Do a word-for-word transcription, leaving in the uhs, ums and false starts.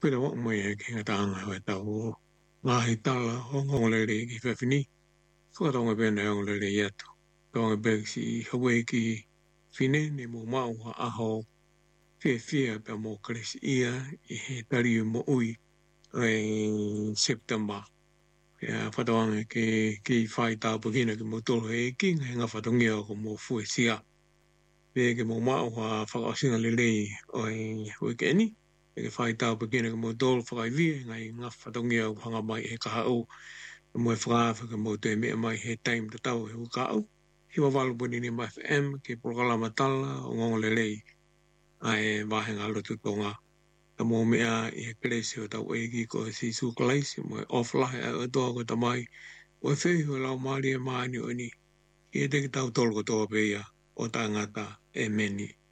Pela wa mo e ki ngatanga wa tau ngā he tala o ngole le ki whawhini. Whakatonga pēna e ngole le iato. Tonga pēk si hawe ki whine ne mo mau ha aho whia whia pia mo kresi ia i he tari mo ui e September. Pia whataonga ke ki whai tāpukina ki mo tolo e ki ngai ngā whatongia ko mo fue sia. Pia ke mo mau ha whakaosinga le lei o e hoi ke eni. E whai tāpukina ki mo tolo whakaiwia ngai ngā whatongia o hanga mai e kaha au. Mo e whakawha ke mo te mea mai he time te tau he uka au. Hiwa walupuni ni M F M ke prokalama tala o ngongole lei. Ai wahenga lotu tonga. Ta mo mea i he kresi o tau eiki ko si sukalaisi mo e offlahe a o toa ko tamai. O e whewhi o lau maari e maani o ni. I e teki tau tolo ko toa peia o ta ngata e meni.